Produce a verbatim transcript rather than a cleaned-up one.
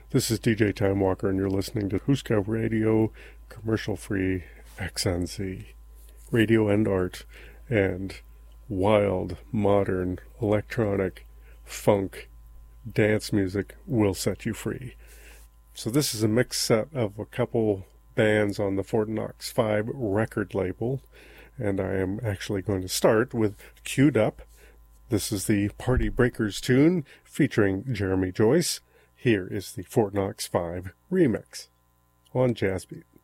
This is D J Time Walker, and you're listening to Huska Radio, commercial-free X N Z, radio and art, and wild, modern, electronic, funk, dance music will set you free. So this is a mixed set of a couple bands on the Fort Knox five record label, and I am actually going to start with Queued Up. This is the Party Breakers tune featuring Jeremy Joyce. Here is the Fort Knox five remix on Jazzbeat.